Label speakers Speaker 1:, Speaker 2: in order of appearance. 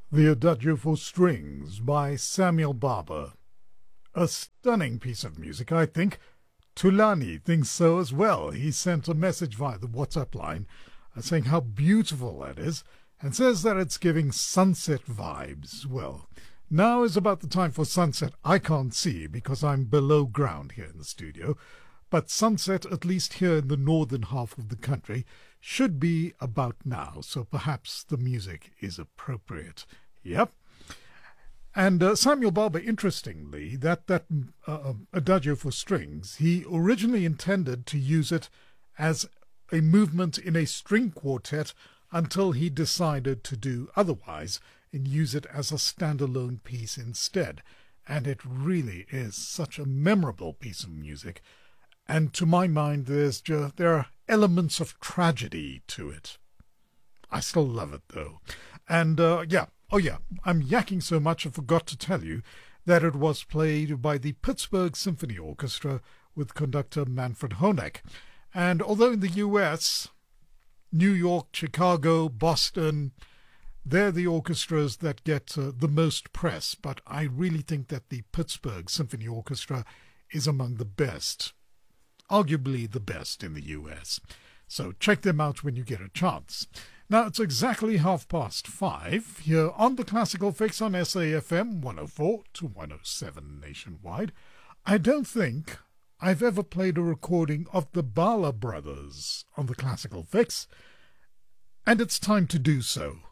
Speaker 1: The Adagio for Strings by Samuel Barber. A stunning piece of music, I think. Tulani thinks so as well. He sent a message via the WhatsApp line saying how beautiful that is and says that it's giving sunset vibes. Well, now is about the time for sunset. I can't see because I'm below ground here in the studio, but sunset, at least here in the northern half of the country, should be about now, so perhaps the music is appropriate. Yep. And Samuel Barber, interestingly, that Adagio for Strings, he originally intended to use it as a movement in a string quartet until he decided to do otherwise and use it as a standalone piece instead. And it really is such a memorable piece of music. And to my mind, there are elements of tragedy to it. I still love it, though. And, I'm yakking so much I forgot to tell you that it was played by the Pittsburgh Symphony Orchestra with conductor Manfred Honeck. And although in the U.S., New York, Chicago, Boston, they're the orchestras that get the most press, but I really think that the Pittsburgh Symphony Orchestra is among the best. Arguably the best in the US. So check them out when you get a chance. Now it's exactly 5:30 here on the Classical Fix on SAFM 104 to 107 nationwide. I don't think I've ever played a recording of the Bala Brothers on the Classical Fix, and it's time to do so.